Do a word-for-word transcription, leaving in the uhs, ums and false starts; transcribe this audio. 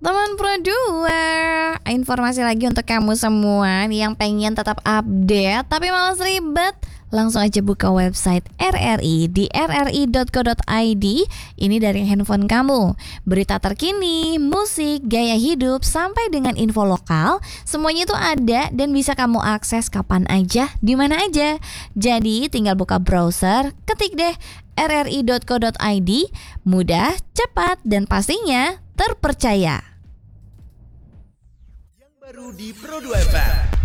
Teman Pro dua, informasi lagi untuk kamu semua nih yang pengen tetap update tapi malas ribet. Langsung aja buka website R R I di r r i dot co dot i d. Ini dari handphone kamu. Berita terkini, musik, gaya hidup, sampai dengan info lokal, semuanya itu ada dan bisa kamu akses kapan aja, di mana aja. Jadi tinggal buka browser, ketik deh r r i dot co dot i d. Mudah, cepat, dan pastinya terpercaya. Yang baru di Pro dua F M.